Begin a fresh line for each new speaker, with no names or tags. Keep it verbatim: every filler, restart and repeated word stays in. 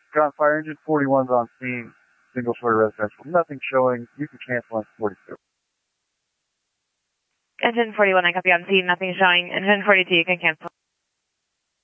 Ground fire, engine forty-one's on scene, single story residential. Nothing showing. You can cancel on forty-two.
Engine forty-one, I copy on scene, nothing showing. Engine forty-two, you can cancel.